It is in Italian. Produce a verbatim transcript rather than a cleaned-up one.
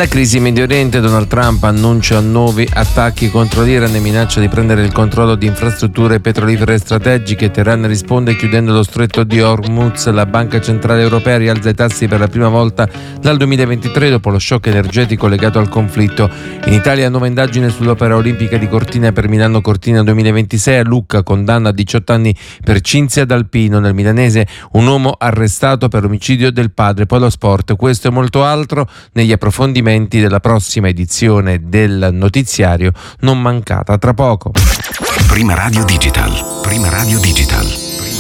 La crisi in Medio Oriente, Donald Trump annuncia nuovi attacchi contro l'Iran e minaccia di prendere il controllo di infrastrutture petrolifere strategiche. Teheran risponde chiudendo lo stretto di Hormuz. La Banca Centrale Europea rialza i tassi per la prima volta dal duemilaventitré dopo lo shock energetico legato al conflitto. In Italia nuova indagine sull'opera olimpica di Cortina per Milano Cortina duemilaventisei. A Lucca condanna a diciotto anni per Cinzia D'Alpino. Nel milanese un uomo arrestato per omicidio del padre. Poi lo sport, questo e molto altro negli approfondimenti della prossima edizione del notiziario non mancata tra poco. Prima Radio Digital. Prima Radio Digital.